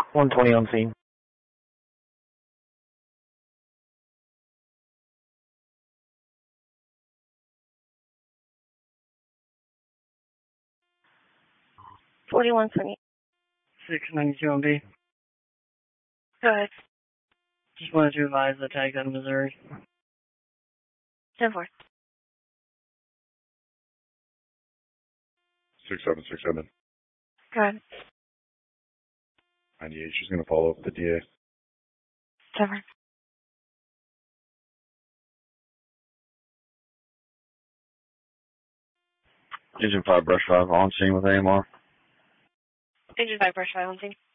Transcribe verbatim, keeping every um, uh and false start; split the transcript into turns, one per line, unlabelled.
one twenty on scene.
forty-one twenty.
six ninety-two on B.
Go ahead.
Just wanted to advise the tag out of Missouri.
ten four.
six seven six seven.
Go ahead.
ninety-eight, she's going to follow up with the D A.
ten four.
Engine five, brush five, on scene with A M R.
Engine five, brush five on scene.